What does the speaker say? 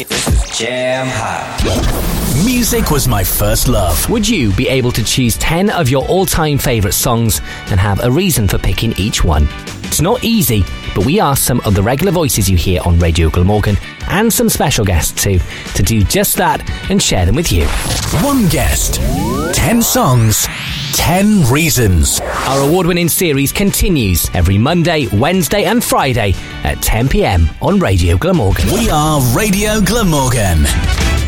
This is Jam Hot. Music was my first love. Would you be able to choose 10 of your all-time favourite songs and have a reason for picking each one? It's not easy, but we asked some of the regular voices you hear on Radio Glamorgan and some special guests too to do just that and share them with you. One guest, 10 songs, 10 reasons. Our award-winning series continues every Monday, Wednesday and Friday at 10 p.m. on Radio Glamorgan. We are Radio Glamorgan.